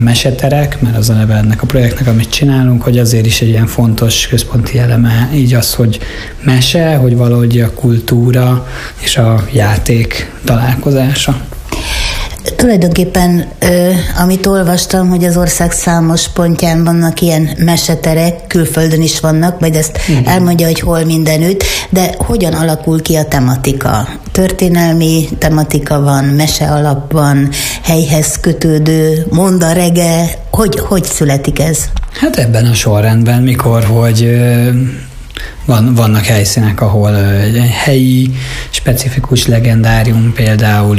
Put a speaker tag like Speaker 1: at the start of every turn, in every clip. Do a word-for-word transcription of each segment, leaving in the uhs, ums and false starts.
Speaker 1: meseterek, mert az a neve ennek a projektnek, amit csinálunk, hogy azért is egy ilyen fontos központi eleme így az, hogy mese, hogy valahogy a kultúra és a játék találkozása.
Speaker 2: Tulajdonképpen, amit olvastam, hogy az ország számos pontján vannak ilyen meseterek, külföldön is vannak, majd ezt uh-huh. elmondja, hogy hol mindenütt, de hogyan alakul ki a tematika? Történelmi tematika van, mese alap van, helyhez kötődő, mondarege, hogy, hogy születik ez?
Speaker 1: Hát ebben a sorrendben, mikor, hogy... Van, vannak helyszínek, ahol egy helyi, specifikus legendárium, például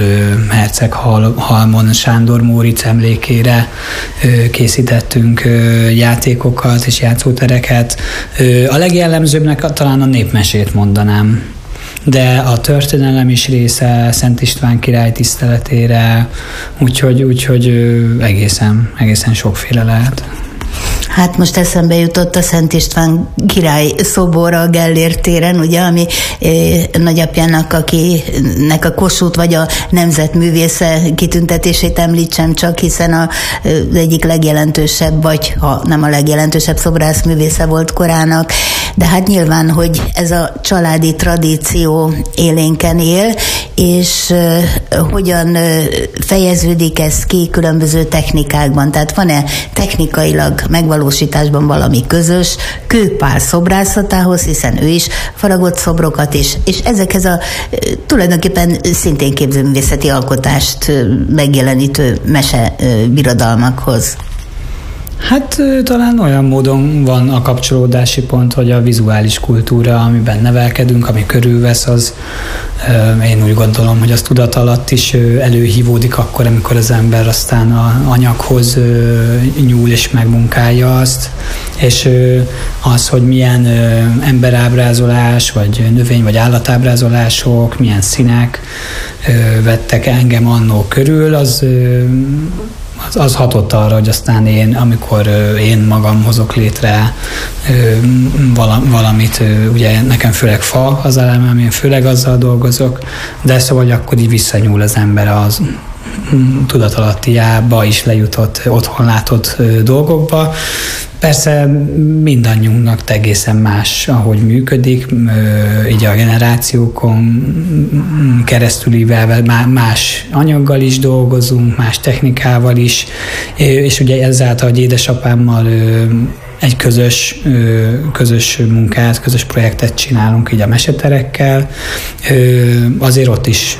Speaker 1: Herceghalmon Sándor Móricz emlékére készítettünk játékokat és játszótereket. A legjellemzőbbnek talán a népmesét mondanám, de a történelem is része Szent István király tiszteletére, úgyhogy, úgyhogy egészen, egészen sokféle lehet.
Speaker 2: Hát most eszembe jutott a Szent István király szobor a Gellért téren, ugye, ami eh, nagyapjának, akinek a Kossuth vagy a nemzetművésze kitüntetését említsem csak, hiszen a, az egyik legjelentősebb, vagy ha nem a legjelentősebb szobrászművésze volt korának, de hát nyilván, hogy ez a családi tradíció élénken él, és eh, hogyan eh, fejeződik ez ki különböző technikákban, tehát van-e technikailag megvalósításban valami közös Kőpál szobrászatához, hiszen ő is faragott szobrokat is, és ezekhez a tulajdonképpen szintén képzőművészeti alkotást megjelenítő mese birodalmakhoz.
Speaker 1: Hát talán olyan módon van a kapcsolódási pont, hogy a vizuális kultúra, amiben nevelkedünk, ami körülvesz, az én úgy gondolom, hogy az tudat alatt is előhívódik akkor, amikor az ember aztán a anyaghoz nyúl és megmunkálja azt, és az, hogy milyen emberábrázolás, vagy növény, vagy állatábrázolások, milyen színek vettek engem annó körül, az Az, az hatott arra, hogy aztán én, amikor én magam hozok létre valamit, ugye nekem főleg fa az elemem, én főleg azzal dolgozok, de szóval akkor így visszanyúl az ember az tudatalattiába is lejutott, otthon látott dolgokba. Persze mindannyiunknak egészen más, ahogy működik, így a generációkon keresztülivel más anyaggal is dolgozunk, más technikával is, és ugye ezáltal, hogy édesapámmal egy közös, közös munkát, közös projektet csinálunk így a meseterekkel. Azért ott is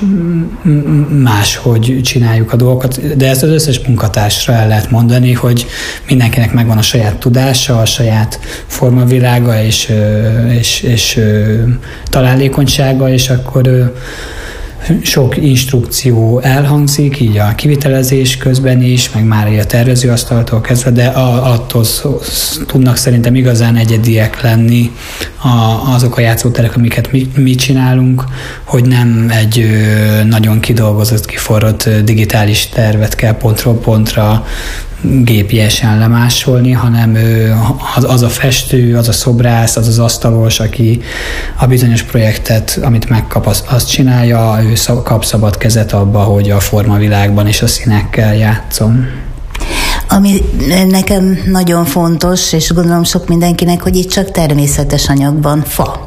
Speaker 1: máshogy csináljuk a dolgokat, de ezt az összes munkatársra el lehet mondani, hogy mindenkinek megvan a saját tudása, a saját formavilága és, és, és találékonysága, és akkor sok instrukció elhangzik, így a kivitelezés közben is, meg már a tervezőasztaltól kezdve, de attól tudnak szerintem igazán egyediek lenni a, azok a játszóterek, amiket mi, mi csinálunk, hogy nem egy nagyon kidolgozott, kiforrott digitális tervet kell pontról pontra gépiesen lemásolni, hanem az, az a festő, az a szobrász, az az asztalos, aki a bizonyos projektet, amit megkap, azt, azt csinálja, ő kap szabad kezet abba, hogy a formavilágban és a színekkel játszom.
Speaker 2: Ami nekem nagyon fontos, és gondolom sok mindenkinek, hogy itt csak természetes anyagban fa.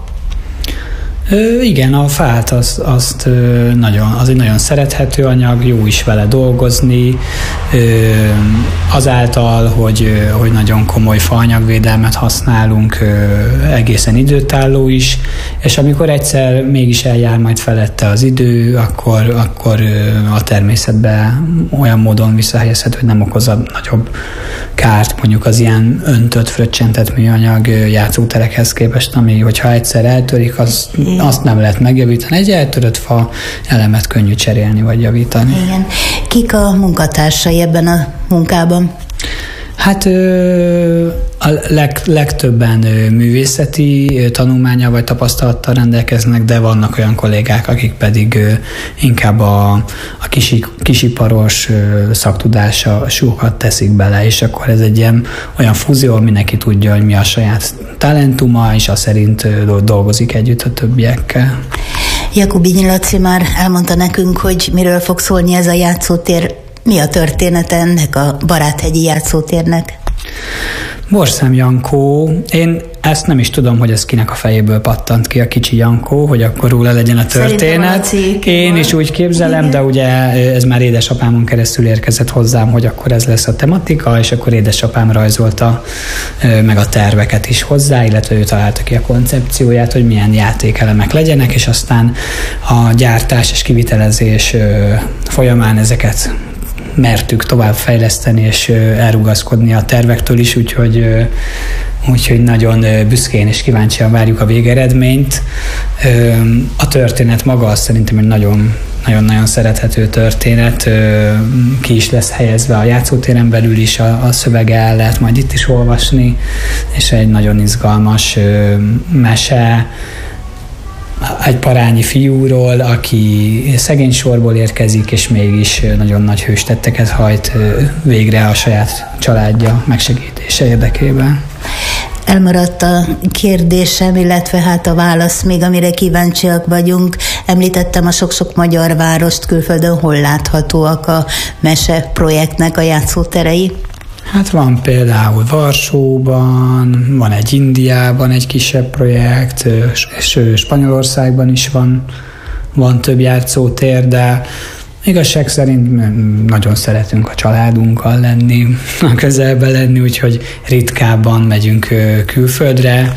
Speaker 1: Ö, igen, a fát az, azt, ö, nagyon, az egy nagyon szerethető anyag, jó is vele dolgozni, ö, azáltal, hogy, ö, hogy nagyon komoly faanyagvédelmet használunk, ö, egészen időtálló is, és amikor egyszer mégis eljár majd felette az idő, akkor, akkor ö, a természetbe olyan módon visszahelyezhető, hogy nem okoz a nagyobb kárt, mondjuk az ilyen öntött, fröccsentett műanyag játszóterekhez képest, ami, hogyha egyszer eltörik, az azt nem lehet megjavítani. Egy eltörött fa elemet könnyű cserélni vagy javítani.
Speaker 2: Igen. Kik a munkatársai ebben a munkában?
Speaker 1: Hát a leg, legtöbben művészeti tanulmánnyal vagy tapasztalattal rendelkeznek, de vannak olyan kollégák, akik pedig inkább a, a kisi, kisiparos szaktudásokat teszik bele, és akkor ez egy ilyen olyan fúzió, mindenki tudja, hogy mi a saját talentuma, és az szerint dolgozik együtt a többiekkel.
Speaker 2: Jakubinyi Laci már elmondta nekünk, hogy miről fog szólni ez a játszótér Mi a története ennek a Baráthegyi játszótérnek?
Speaker 1: Borszám Jankó, én ezt nem is tudom, hogy ez kinek a fejéből pattant ki, a kicsi Jankó, hogy akkor róla legyen a történet. A én is úgy képzelem, igen. De ugye ez már édesapámon keresztül érkezett hozzám, hogy akkor ez lesz a tematika, és akkor édesapám rajzolta meg a terveket is hozzá, illetve ő találta ki a koncepcióját, hogy milyen játékelemek legyenek, és aztán a gyártás és kivitelezés folyamán ezeket mertük továbbfejleszteni és elrugaszkodni a tervektől is, úgyhogy, úgyhogy nagyon büszkén és kíváncsian várjuk a végeredményt. A történet maga azt szerintem egy nagyon nagyon-nagyon szerethető történet, ki is lesz helyezve a játszótéren belül is, a, a szövege el lehet majd itt is olvasni, és egy nagyon izgalmas mese, egy parányi fiúról, aki szegény sorból érkezik, és mégis nagyon nagy hőstetteket hajt végre a saját családja megsegítése érdekében.
Speaker 2: Elmaradt a kérdésem, illetve hát a válasz még, amire kíváncsiak vagyunk. Említettem a sok-sok magyar várost külföldön, hol láthatóak a mese projektnek a játszóterei?
Speaker 1: Hát van például Varsóban, van egy Indiában egy kisebb projekt, és Spanyolországban is van, van több játszótér, de igazság szerint nagyon szeretünk a családunkkal lenni, a közelben lenni, úgyhogy ritkábban megyünk külföldre,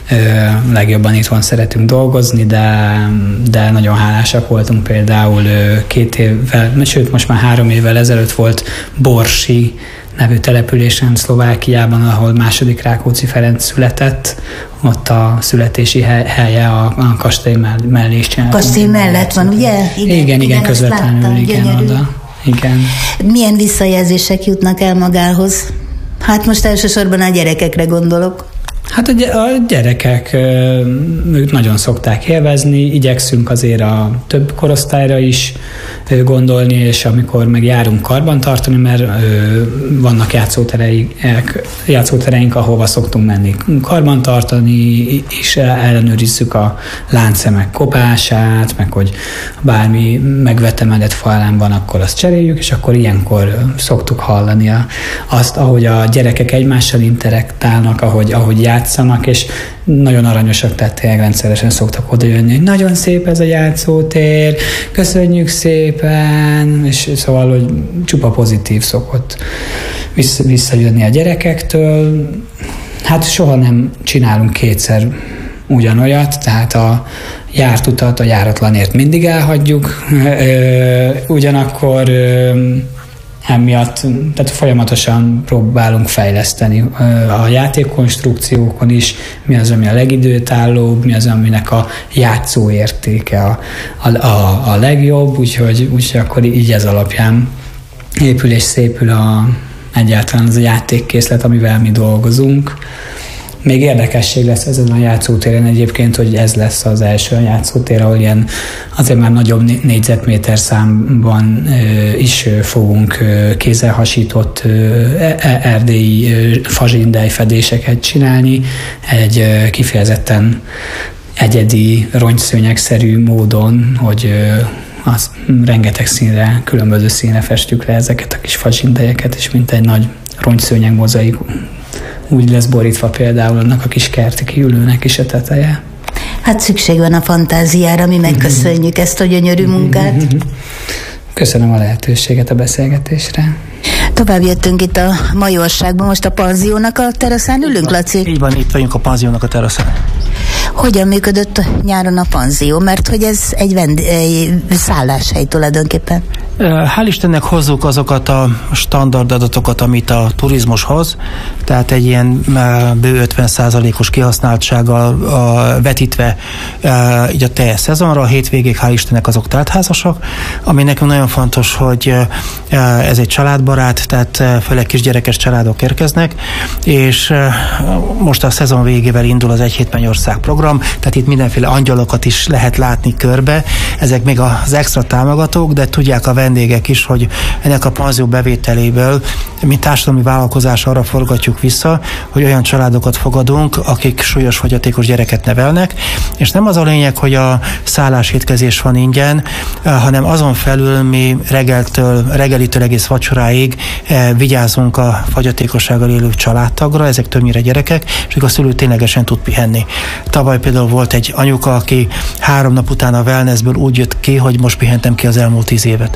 Speaker 1: legjobban itthon szeretünk dolgozni, de, de nagyon hálásak voltunk például két évvel, sőt most már három évvel ezelőtt volt Borsi nevű településen Szlovákiában, ahol második Rákóczi Ferenc született, ott a születési helye a, a kastély mellé is csináltunk.
Speaker 2: Kastély mellett van, ugye?
Speaker 1: Igen, igen, igen, igen közvetlenül, láttam, igen, gyönyörű. Oda. Igen.
Speaker 2: Milyen visszajelzések jutnak el magához? Hát most elsősorban a gyerekekre gondolok.
Speaker 1: Hát a gyerekek ők nagyon szokták élvezni, igyekszünk azért a több korosztályra is gondolni, és amikor meg járunk karbantartani, mert vannak játszótereink, játszótereink, ahova szoktunk menni karbantartani, és ellenőrizzük a láncszemek kopását, meg hogy bármi megvetemedett faelem van, akkor azt cseréljük, és akkor ilyenkor szoktuk hallani azt, ahogy a gyerekek egymással interaktálnak, ahogy, ahogy játszanak, és nagyon aranyosak, tehát tényleg rendszeresen szoktak oda jönni, hogy nagyon szép ez a játszótér, köszönjük szépen, és szóval, hogy csupa pozitív szokott visszajönni a gyerekektől. Hát soha nem csinálunk kétszer ugyanolyat, tehát a járt utat a járatlanért mindig elhagyjuk, ugyanakkor emiatt, tehát folyamatosan próbálunk fejleszteni a játékkonstrukciókon is, mi az, ami a legidőtállóbb, mi az, aminek a játszóértéke a, a, a, a legjobb, úgyhogy, úgyhogy akkor így ez alapján épül és szépül a, egyáltalán az a játékkészlet, amivel mi dolgozunk. Még érdekesség lesz ezen a játszótéren egyébként, hogy ez lesz az első játszótér, ahol ilyen azért már nagyobb négyzetméter számban is fogunk kézzelhasított erdélyi fazsindely fedéseket csinálni. Egy kifejezetten egyedi rongyszőnyegszerű módon, hogy az rengeteg színre, különböző színre festjük le ezeket a kis fazsindelyeket, és mint egy nagy rongyszőnyeg mozaik úgy lesz borítva például annak a kis kerti kiülőnek is a teteje.
Speaker 2: Hát szükség van a fantáziára, mi megköszönjük ezt a gyönyörű munkát.
Speaker 1: Köszönöm a lehetőséget a beszélgetésre.
Speaker 2: Tovább jöttünk itt a Majorságban, most a panziónak a teraszán ülünk, Laci?
Speaker 3: Így van, itt vagyunk a panziónak a teraszán.
Speaker 2: Hogyan működött nyáron a panzió? Mert hogy ez egy vend- szálláshely tulajdonképpen.
Speaker 3: Hál' Istennek hozzuk azokat a standard adatokat, amit a turizmus hoz, tehát egy ilyen bő ötven százalékos kihasználtsággal a, vetítve a, így a teljes szezonra, a hétvégék hál' Istennek azok teltházasak, ami nekünk nagyon fontos, hogy ez egy családbarát, tehát főleg kisgyerekes családok érkeznek, és most a szezon végével indul az Egy hét Mennyország program, program, tehát itt mindenféle angyalokat is lehet látni körbe. Ezek még az extra támogatók, de tudják a vendégek is, hogy ennek a panzió bevételéből mi társadalmi vállalkozás arra forgatjuk vissza, hogy olyan családokat fogadunk, akik súlyos fogyatékos gyereket nevelnek, és nem az a lényeg, hogy a szállásétkezés van ingyen, hanem azon felül mi reggeltől, reggelitől egész vacsoráig vigyázunk a fogyatékossággal élő családtagra, ezek többnyire gyerekek, és a szülő ténylegesen tud pihenni. Tavaly például volt egy anyuka, aki három nap után a wellnessből úgy jött ki, hogy most pihentem ki az elmúlt tíz évet.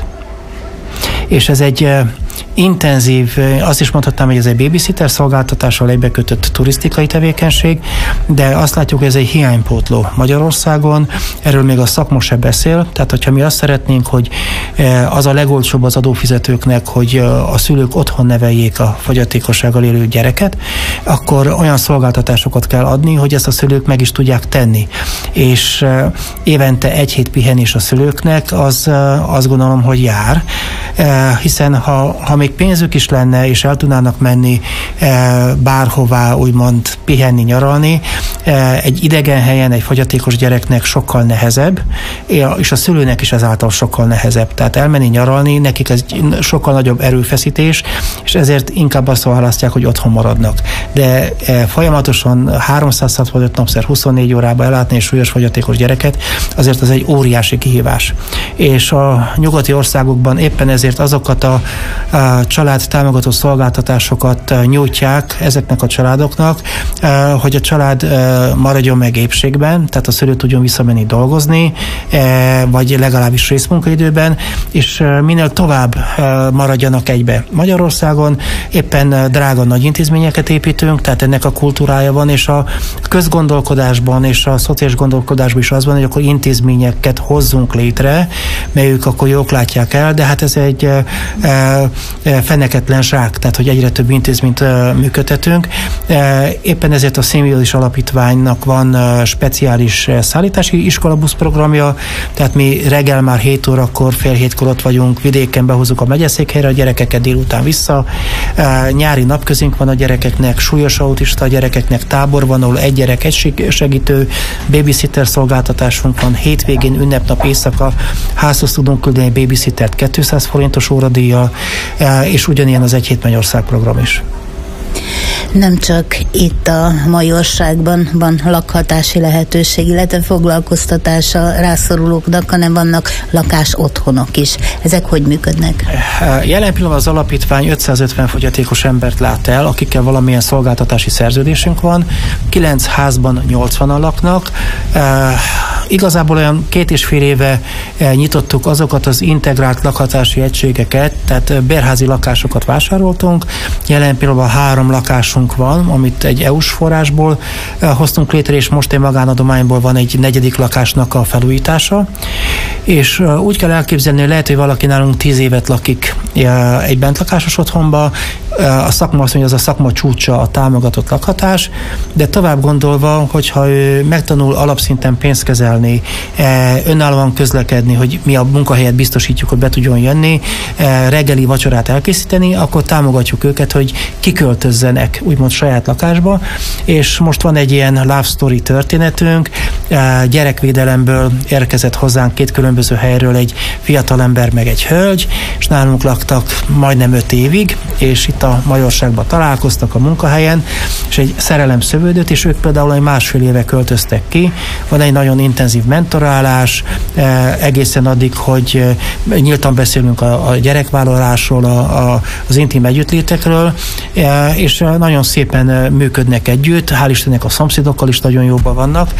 Speaker 3: És ez egy intenzív, azt is mondhatnám, hogy ez egy babysitter szolgáltatással egybekötött turisztikai tevékenység, de azt látjuk, hogy ez egy hiánypótló Magyarországon, erről még a szakma se beszél, tehát hogyha mi azt szeretnénk, hogy az a legolcsóbb az adófizetőknek, hogy a szülők otthon neveljék a fogyatékossággal élő gyereket, akkor olyan szolgáltatásokat kell adni, hogy ezt a szülők meg is tudják tenni. És évente egy hét pihenés a szülőknek, az azt gondolom, hogy jár, hiszen ha, ha még pénzük is lenne, és el tudnának menni bárhová, úgymond pihenni, nyaralni, egy idegen helyen egy fogyatékos gyereknek sokkal nehezebb, és a szülőnek is ezáltal sokkal nehezebb. Tehát elmenni nyaralni, nekik ez sokkal nagyobb erőfeszítés, és ezért inkább azt választják, hogy otthon maradnak. De folyamatosan háromszázhatvanöt napszer huszonnégy órában ellátni egy súlyos fogyatékos gyereket, azért az egy óriási kihívás. És a nyugati országokban éppen ezért azokat a, a család támogató szolgáltatásokat nyújtják ezeknek a családoknak, hogy a család maradjon meg épségben, tehát a szülő tudjon visszamenni dolgozni, vagy legalábbis részmunkaidőben, és minél tovább maradjanak egybe. Magyarországon éppen drága nagy intézményeket építünk, tehát ennek a kultúrája van, és a közgondolkodásban és a szociális gondolkodásban is az van, hogy akkor intézményeket hozzunk létre, melyük akkor jók látják el, de hát ez egy e, e, feneketlen zsák, tehát hogy egyre több intézményt e, működtetünk. E, éppen ezért a Szimbiózis Alapítványnak van e, speciális szállítási iskolabusz programja, tehát mi reggel már hét órakor, fél hétkor ott vagyunk, vidéken behozzuk a megyeszékhelyre a gyerekeket, délután vissza. E, nyári napközünk van a gyerekeknek, súlyos autista a gyerekeknek, tábor van, ahol egy gyerek, egy segítő, babysitter szolgáltatásunk van, hétvégén, ünnepnap, éjszaka házhoz tudunk küldeni egy babysittert kétszáz forintos óradíjjal, és ugyanilyen az Egy Hét Mennyország program is.
Speaker 2: Nem csak itt a Majorságban van lakhatási lehetőség, illetve foglalkoztatása rászorulóknak, hanem vannak lakás otthonok is. Ezek hogy működnek?
Speaker 3: Jelen pillanatban az alapítvány ötszázötven fogyatékos embert lát el, akikkel valamilyen szolgáltatási szerződésünk van. Kilenc házban nyolcvanan laknak. Igazából olyan két és fél éve nyitottuk azokat az integrált lakhatási egységeket, tehát bérházi lakásokat vásároltunk. Jelen pillanatban három lakásunk van, amit egy é u-s forrásból hoztunk létre, és most egy magánadományból van egy negyedik lakásnak a felújítása. És úgy kell elképzelni, hogy lehet, hogy valaki nálunk tíz évet lakik egy bentlakásos otthonba, a szakma azt mondja, az a szakma csúcsa a támogatott lakhatás, de tovább gondolva, hogyha ő megtanul alapszinten pénzt kezelni, önállóan közlekedni, hogy mi a munkahelyet biztosítjuk, hogy be tudjon jönni, reggeli vacsorát elkészíteni, akkor támogatjuk őket, hogy kiköltözzenek úgymond saját lakásba, és most van egy ilyen love story történetünk, gyerekvédelemből érkezett hozzánk két különböző helyről egy fiatalember meg egy hölgy, és nálunk laktak majdnem öt évig, és itt a Majorságban találkoztak a munkahelyen, és egy szerelem szövődött, és ők például egy másfél éve költöztek ki. Van egy nagyon intenzív mentorálás, egészen addig, hogy nyíltan beszélünk a, a gyerekvállalásról, a, a, az intim együttlétekről, és nagyon szépen működnek együtt, hál' Istennek a szomszédokkal is nagyon jóban vannak,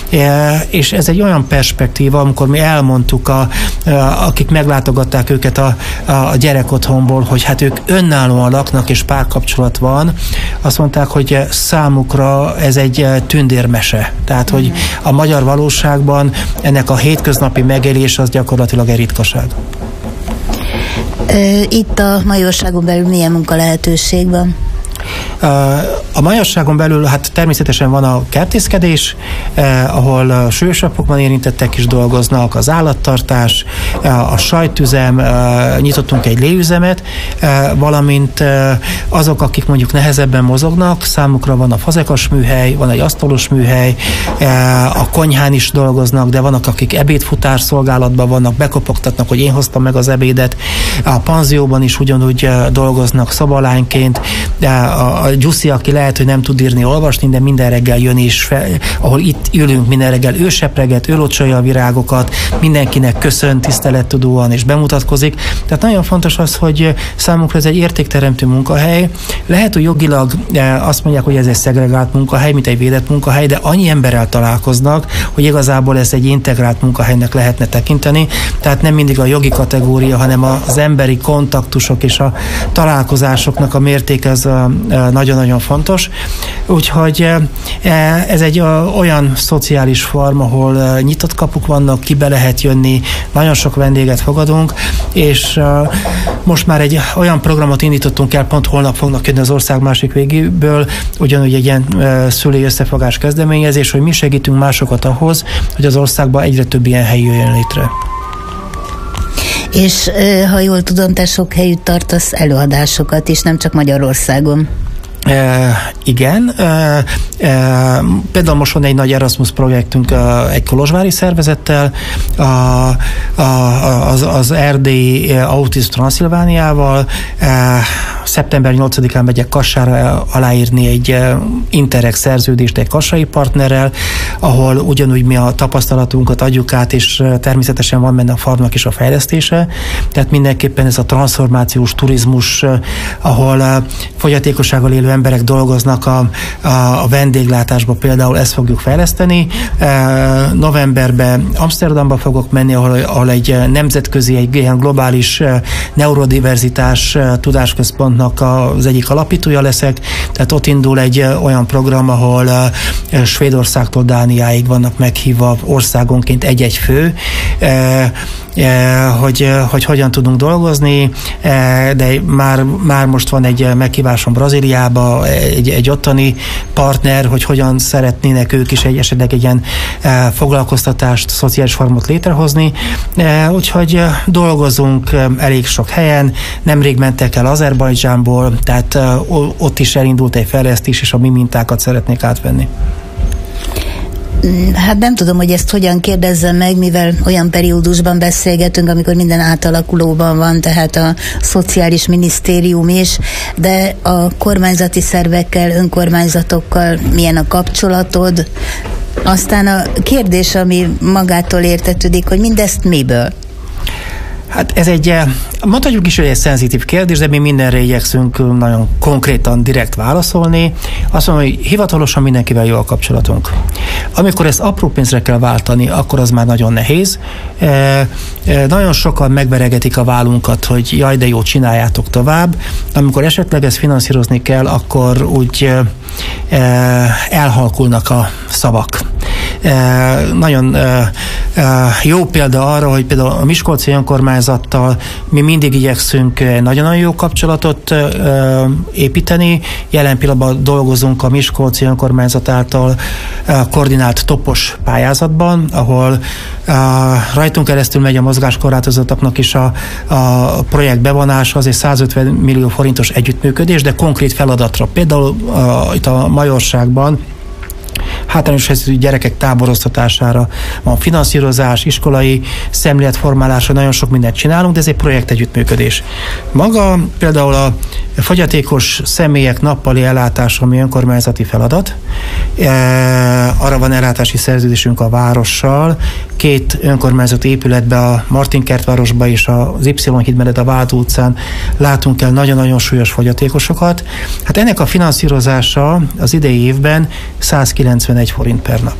Speaker 3: és ez egy olyan perspektíva, amikor mi elmondtuk, a, a, akik meglátogatták őket a, a gyerekotthonból, hogy hát ők önállóan laknak, és párkapcsolat van, azt mondták, hogy számukra ez egy tündérmese. Tehát, hogy a magyar valóságban ennek a hétköznapi megélés az gyakorlatilag egy ritkaság.
Speaker 2: Itt a Majorságon belül milyen munkalehetőség van?
Speaker 3: A majorságon belül hát természetesen van a kertészkedés, ahol sősapokban érintettek is dolgoznak, az állattartás, a sajtüzem, nyitottunk egy léüzemet, valamint azok, akik mondjuk nehezebben mozognak, számukra van a fazekas műhely, van egy asztalos műhely, a konyhán is dolgoznak, de vannak, akik ebédfutár szolgálatban vannak, bekopogtatnak, hogy én hoztam meg az ebédet. A panzióban is ugyanúgy dolgoznak szobalányként. A, a Gyuszi, aki lehet, hogy nem tud írni, olvasni, de minden reggel jön is, fel, ahol itt ülünk minden reggel, ő sepreget, ő locsolja a virágokat, mindenkinek köszön tisztelettudóan és bemutatkozik. Tehát nagyon fontos az, hogy számunkra ez egy értékteremtő munkahely. Lehet, hogy jogilag azt mondják, hogy ez egy szegregált munkahely, mint egy védett munkahely, de annyi emberrel találkoznak, hogy igazából ez egy integrált munkahelynek lehetne tekinteni. Tehát nem mindig a jogi kategória, hanem az emberi kontaktusok és a találkozásoknak a mérték ez nagyon-nagyon fontos. Úgyhogy ez egy olyan szociális form, ahol nyitott kapuk vannak, ki be lehet jönni, nagyon sok vendéget fogadunk, és most már egy olyan programot indítottunk el, pont holnap fognak jönni az ország másik végéből, ugyanúgy egy ilyen szülői összefogás kezdeményezés, hogy mi segítünk másokat ahhoz, hogy az országban egyre több ilyen hely jöjjön létre.
Speaker 2: És ha jól tudom, te sok helyütt tartasz előadásokat is, nem csak Magyarországon.
Speaker 3: E, igen, e, e, például most van egy nagy Erasmus projektünk e, egy kolozsvári szervezettel, a, a, az, az erdélyi Autism Transzilvániával. E, szeptember nyolcadikán megyek Kassára aláírni egy Interreg szerződést egy kassai partnerrel, ahol ugyanúgy mi a tapasztalatunkat adjuk át, és természetesen van benne a farmnak is a fejlesztése. Tehát mindenképpen ez a transformációs turizmus, ahol fogyatékossággal élő emberek dolgoznak a, a, a vendéglátásba, például ezt fogjuk fejleszteni. E, novemberben Amsterdamba fogok menni, ahol, ahol egy nemzetközi, egy ilyen globális neurodiverzitás tudásközpontnak az egyik alapítója leszek. Tehát ott indul egy olyan program, ahol Svédországtól Dániáig vannak meghívva országonként egy-egy fő, e, Hogy, hogy hogyan tudunk dolgozni, de már, már most van egy meghívásom Brazíliába, egy, egy ottani partner, hogy hogyan szeretnének ők is egy esetleg egy ilyen foglalkoztatást, szociális formot létrehozni. Úgyhogy dolgozunk elég sok helyen, nemrég mentek el Azerbajdzsánból, tehát ott is elindult egy fejlesztés, és a mi mintákat szeretnék átvenni.
Speaker 2: Hát nem tudom, hogy ezt hogyan kérdezzem meg, mivel olyan periódusban beszélgetünk, amikor minden átalakulóban van, tehát a Szociális Minisztérium is, de a kormányzati szervekkel, önkormányzatokkal milyen a kapcsolatod? Aztán a kérdés, ami magától értetődik, hogy mindezt miből?
Speaker 3: Hát ez egy, mondhatjuk is, hogy egy szenzitív kérdés, de mi mindenre igyekszünk nagyon konkrétan, direkt válaszolni. Azt mondom, hogy hivatalosan mindenkivel jó a kapcsolatunk. Amikor ezt apró pénzre kell váltani, akkor az már nagyon nehéz. E, e, nagyon sokan megveregetik a vállunkat, hogy jaj, de jó, csináljátok tovább. Amikor esetleg ezt finanszírozni kell, akkor úgy e, elhalkulnak a szavak. E, nagyon e, e, jó példa arra, hogy például a Miskolci önkormányzattal mi mindig igyekszünk nagyon-nagyon jó kapcsolatot e, építeni. Jelen pillanatban dolgozunk a Miskolci önkormányzat által e, koordinált topos pályázatban, ahol e, rajtunk keresztül megy a mozgáskorlátozottaknak is a, a projekt bevonása, az egy százötven millió forintos együttműködés, de konkrét feladatra. Például a, itt a Majorságban hátrányos helyzetű gyerekek táboroztatására van finanszírozás, iskolai szemléletformálásra, nagyon sok mindent csinálunk, de ez egy projekt együttműködés. Maga például a fogyatékos személyek nappali ellátása, ami önkormányzati feladat. E, arra van ellátási szerződésünk a várossal, két önkormányzati épületben, a Martinkertvárosban és az Y-híd mellett a Váltó utcán látunk el nagyon-nagyon súlyos fogyatékosokat. Hát ennek a finanszírozása az idei évben százkilencvenegy forint per nap.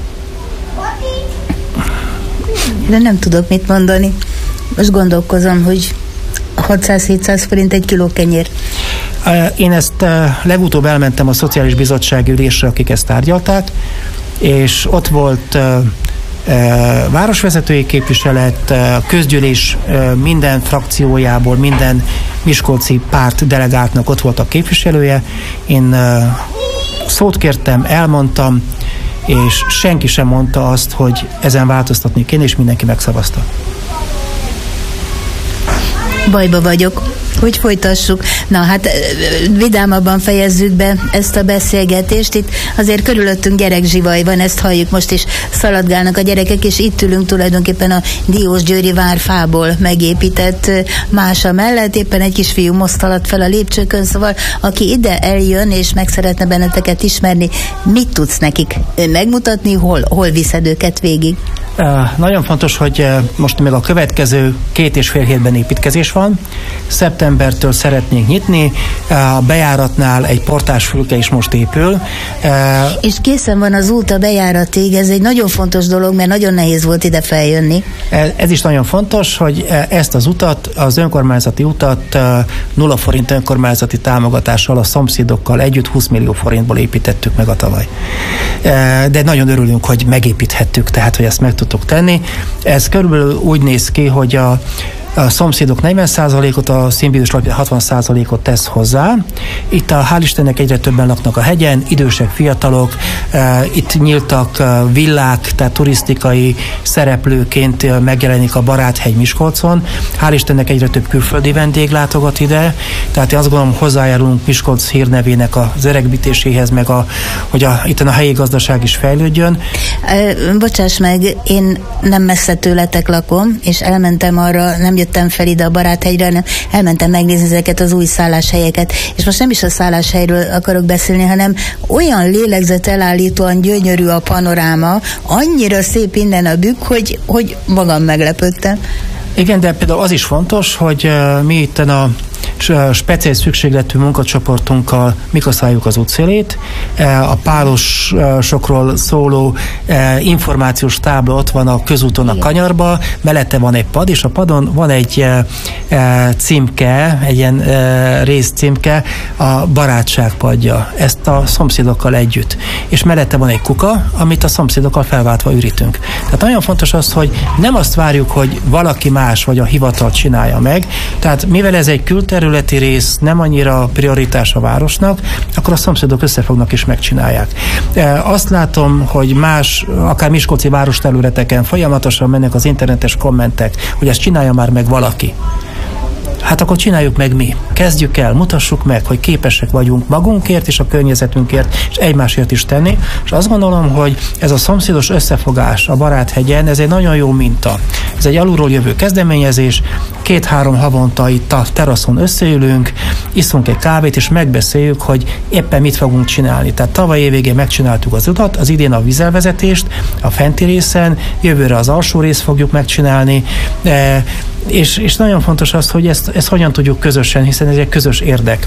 Speaker 2: De nem tudok mit mondani. Most gondolkozom, hogy hatszáz-hétszáz forint egy kiló kenyér.
Speaker 3: Én ezt legutóbb elmentem a Szociális Bizottság ülésre, akik ezt tárgyalták, és ott volt városvezetői képviselet, közgyűlés minden frakciójából, minden miskolci párt delegáltnak ott volt a képviselője. Én szót kértem, elmondtam, és senki sem mondta azt, hogy ezen változtatni kéne, és mindenki megszavazta.
Speaker 2: Bajba vagyok. Hogy folytassuk? Na hát vidámabban fejezzük be ezt a beszélgetést. Itt azért körülöttünk gyerekzsivaj van, ezt halljuk most is, szaladgálnak a gyerekek, és itt ülünk tulajdonképpen a Diósgyőri vár fából megépített mása mellett, éppen egy kisfiú mosztalat fel a lépcsőkön, szóval aki ide eljön és meg szeretne benneteket ismerni, mit tudsz nekik megmutatni, hol, hol viszed őket végig?
Speaker 3: Uh, nagyon fontos, hogy uh, most még a következő két és fél hétben építkezés van. Szeptembertől szeretnénk nyitni. Uh, a bejáratnál egy portásfülke is most épül. Uh,
Speaker 2: és készen van az út a bejáratig. Ez egy nagyon fontos dolog, mert nagyon nehéz volt ide feljönni.
Speaker 3: Ez is nagyon fontos, hogy ezt az utat, az önkormányzati utat uh, nulla forint önkormányzati támogatással a szomszédokkal együtt húsz millió forintból építettük meg a tavaly. Uh, de nagyon örülünk, hogy megépíthettük, tehát hogy ezt meg tudtuk tenni. Ez körülbelül úgy néz ki, hogy a a szomszédok negyven százalékot, a Színvidős Lap hatvan százalékot tesz hozzá. Itt a hál' Istennek egyre többen laknak a hegyen, idősek, fiatalok, itt nyíltak villák, tehát turisztikai szereplőként megjelenik a Baráthegy Miskolcon. Hál' Istennek egyre több külföldi vendég látogat ide, tehát én azt gondolom, hozzájárulunk Miskolc hírnevének az öregbítéséhez, meg a, hogy a, itt a helyi gazdaság is fejlődjön.
Speaker 2: Bocsáss meg, én nem messze tőletek lakom, és elmentem arra, nem jöttem fel ide a Baráthegyre, hanem elmentem megnézni ezeket az új szálláshelyeket. És most nem is a szálláshelyről akarok beszélni, hanem olyan lélegzetelállítóan gyönyörű a panoráma, annyira szép innen a bükk, hogy, hogy magam meglepődtem.
Speaker 3: Igen, de például az is fontos, hogy uh, mi itt a speciális szükségletű munkacsoportunkkal mikaszáljuk az útszélét. A pálosokról szóló információs tábla ott van a közúton a kanyarba, mellette van egy pad, és a padon van egy címke, egy ilyen részcímke, a barátság padja. Ezt a szomszédokkal együtt. És mellette van egy kuka, amit a szomszédokkal felváltva ürítünk. Tehát nagyon fontos az, hogy nem azt várjuk, hogy valaki más vagy a hivatal csinálja meg. Tehát mivel ez egy külterületi rész, nem annyira prioritás a városnak, akkor a szomszédok összefognak és megcsinálják. Azt látom, hogy más, akár miskolci városterületeken folyamatosan mennek az internetes kommentek, hogy ezt csinálja már meg valaki. Hát akkor csináljuk meg mi. Kezdjük el, mutassuk meg, hogy képesek vagyunk magunkért és a környezetünkért, és egymásért is tenni. És azt gondolom, hogy ez a szomszédos összefogás a Baráthegyen, ez egy nagyon jó minta. Ez egy alulról jövő kezdeményezés, két-három havonta itt a teraszon összeülünk, iszunk egy kávét, és megbeszéljük, hogy éppen mit fogunk csinálni. Tehát tavaly évvégén megcsináltuk az utat, az idén a vízelvezetést, a fenti részen, jövőre az alsó részt fogjuk megcsinálni, e, és, és nagyon fontos az, hogy ezt, ezt hogyan tudjuk közösen, hiszen ez egy közös érdek.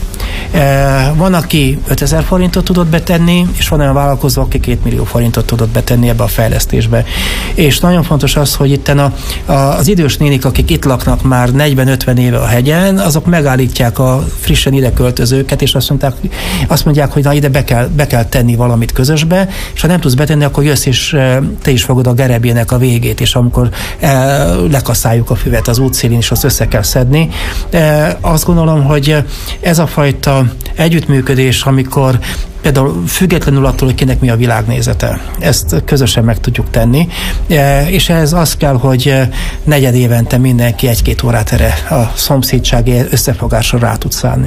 Speaker 3: E, van, aki ötezer forintot tudott betenni, és van olyan vállalkozó, aki két millió forintot tudott betenni ebbe a fejlesztésbe. És nagyon fontos az, hogy itten a, a, az idős nénik, akik itt laknak már negyven-ötven éve a hegyen, azok megállítják a frissen ide költözőket, és azt mondják, azt mondják hogy na ide be kell, be kell tenni valamit közösbe, és ha nem tudsz betenni, akkor jössz, és te is fogod a gerebjének a végét, és amikor e, lekaszáljuk a füvet az útszélén, és azt össze kell szedni. E, azt gondolom, hogy ez a fajta együttműködés, amikor például függetlenül attól, hogy kinek mi a világnézete. Ezt közösen meg tudjuk tenni, és ez az kell, hogy negyed évente mindenki egy-két órát erre a szomszédsági összefogásra rá tud szállni.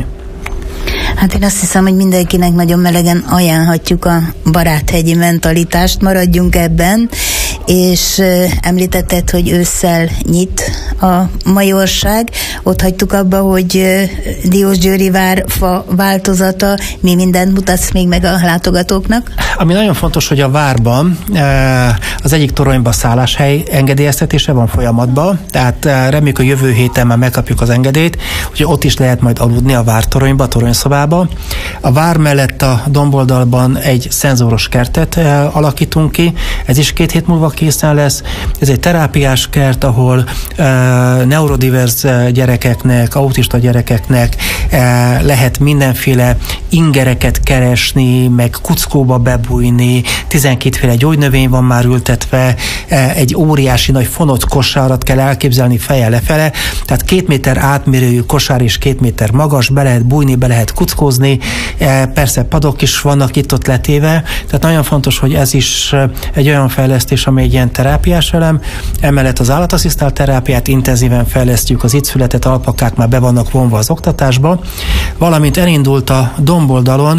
Speaker 2: Hát én azt hiszem, hogy mindenkinek nagyon melegen ajánlhatjuk a baráthegyi mentalitást, maradjunk ebben, és említetted, hogy ősszel nyit a majorság. Ott hagytuk abba, hogy Diósgyőri várfa változata, mi mindent mutatsz még meg a látogatóknak?
Speaker 3: Ami nagyon fontos, hogy a várban az egyik toronyban szálláshely engedélyeztetése van folyamatban, tehát reméljük, hogy jövő héten már megkapjuk az engedélyt, hogy ott is lehet majd aludni a vártoronyba, a toronyszobába. A vár mellett a domboldalban egy szenzoros kertet alakítunk ki, ez is két hét múlva készen lesz. Ez egy terápiás kert, ahol uh, neurodivers gyerekeknek, autista gyerekeknek uh, lehet mindenféle ingereket keresni, meg kuckóba bebújni, tizenkétféle gyógynövény van már ültetve, uh, egy óriási nagy fonott kosárat kell elképzelni feje lefele, tehát két méter átmérőjű kosár és két méter magas, be lehet bújni, be lehet kuckózni, uh, persze padok is vannak itt-ott letéve, tehát nagyon fontos, hogy ez is egy olyan fejlesztés, ami egy ilyen terápiás elem. Emellett az állatasszisztált terápiát intenzíven fejlesztjük, az itt született alpakák már be vannak vonva az oktatásba, valamint elindult a domboldalon,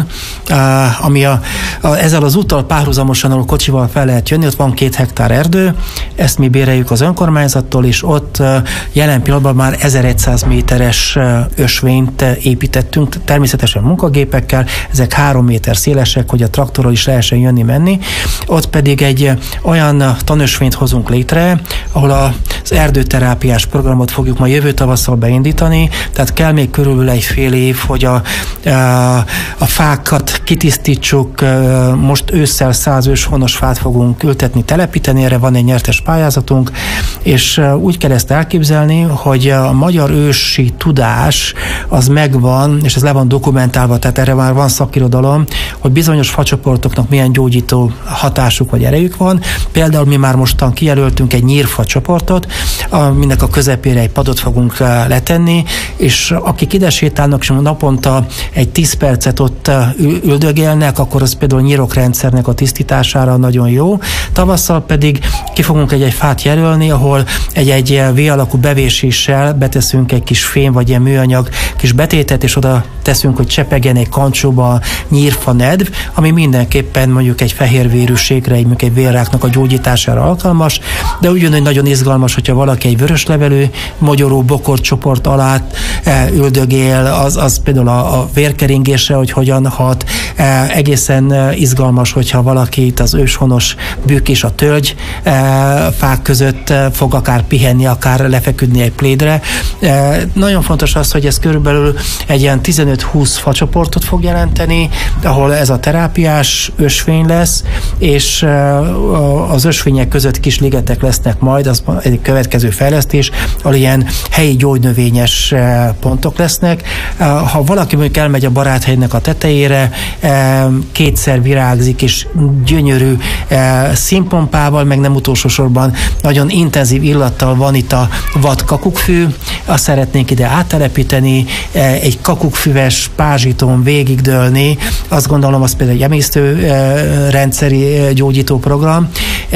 Speaker 3: ami a, a, ezzel az úttal párhuzamosan, ahol kocsival fel lehet jönni, ott van két hektár erdő, ezt mi béreljük az önkormányzattól, és ott jelen pillanatban már ezerszáz méteres ösvényt építettünk, természetesen munkagépekkel, ezek három méter szélesek, hogy a traktorral is lehessen jönni-menni. Ott pedig egy olyan tanösvényt hozunk létre, ahol az erdőterápiás programot fogjuk majd jövő tavasszal beindítani, tehát kell még körülbelül egy fél év, hogy a, a, a fákat kitisztítsuk, most ősszel száz őshonos fát fogunk ültetni, telepíteni, erre van egy nyertes pályázatunk, és úgy kell ezt elképzelni, hogy a magyar ősi tudás az megvan, és ez le van dokumentálva, tehát erre már van szakirodalom, hogy bizonyos facsoportoknak milyen gyógyító hatásuk vagy erejük van. Például mi már mostan kijelöltünk egy nyírfa csoportot, aminek a közepére egy padot fogunk letenni, és akik ide sétálnak, és naponta egy tíz percet ott üldögélnek, akkor az például a nyirokrendszernek a tisztítására nagyon jó. Tavasszal pedig ki fogunk egy, egy fát jelölni, ahol egy-egy V-alakú bevéséssel beteszünk egy kis fém vagy ilyen műanyag kis betétet, és oda teszünk, hogy csepegjen egy kancsóba nyírfa nedv, ami mindenképpen mondjuk egy fehérvérűségre, egy, egy vérráknak a gyógyítására alkalmas, de ugyanúgy nagyon izgalmas, hogyha valaki egy vöröslevelű mogyoró bokorcsoport alá e, üldögél, az, az például a, a vérkeringésre, hogy hogyan hat. E, egészen e, izgalmas, hogyha valaki itt az őshonos bükk és a tölgy e, fák között e, fog akár pihenni, akár lefeküdni egy plédre. E, nagyon fontos az, hogy ez körülbelül egy ilyen tizenöt-húsz facsoportot fog jelenteni, ahol ez a terápiás ösvény lesz, és az ösvények között kis ligetek lesznek majd, az egy következő fejlesztés, ahol ilyen helyi gyógynövényes pontok lesznek. Ha valaki mondjuk elmegy a Baráthegynek a tetejére, kétszer virágzik, és gyönyörű színpompával, meg nem utolsó sorban nagyon intenzív illattal van itt a vad kakukkfű, azt szeretnénk ide áttelepíteni, egy kakukkfüves pázsiton végigdőlni, azt gondolom, az például egy emésztőrendszeri gyógyító program.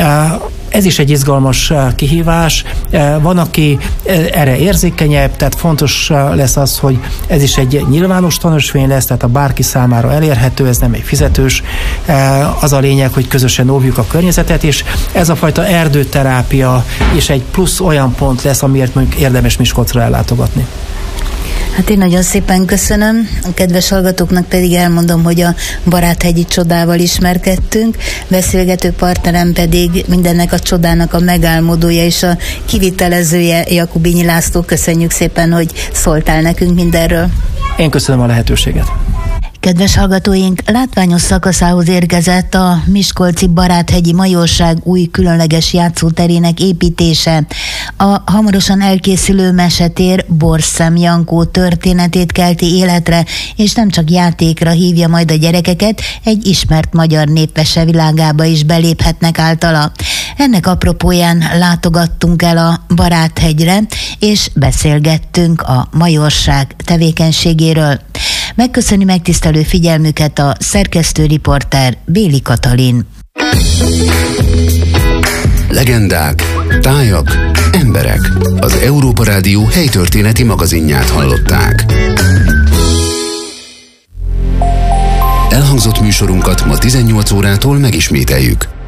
Speaker 3: Ez is egy izgalmas kihívás. Van, aki erre érzékenyebb, tehát fontos lesz az, hogy ez is egy nyilvános tanösvény lesz, tehát a bárki számára elérhető, ez nem egy fizetős. Az a lényeg, hogy közösen óvjuk a környezetet, és ez a fajta erdőterápia is egy plusz olyan pont lesz, amiért mondjuk érdemes Miskolcra ellátogatni.
Speaker 2: Hát én nagyon szépen köszönöm, a kedves hallgatóknak pedig elmondom, hogy a Baráthegyi csodával ismerkedtünk, beszélgető partnerem pedig mindennek a csodának a megálmodója és a kivitelezője Jakubinyi László. Köszönjük szépen, hogy szóltál nekünk mindenről.
Speaker 3: Én köszönöm a lehetőséget.
Speaker 2: Kedves hallgatóink, látványos szakaszához érkezett a miskolci Baráthegyi Majorság új különleges játszóterének építése. A hamarosan elkészülő mesetér Borszem Jankó történetét kelti életre, és nem csak játékra hívja majd a gyerekeket, egy ismert magyar népmese világába is beléphetnek általa. Ennek apropóján látogattunk el a Baráthegyre, és beszélgettünk a Majorság tevékenységéről. Megköszöni megtisztelő figyelmüket a szerkesztő riporter Béli Katalin.
Speaker 4: Legendák, tájak, emberek. Az Európa Rádió helytörténeti magazinját hallották. Elhangzott műsorunkat ma tizennyolc órától megismételjük.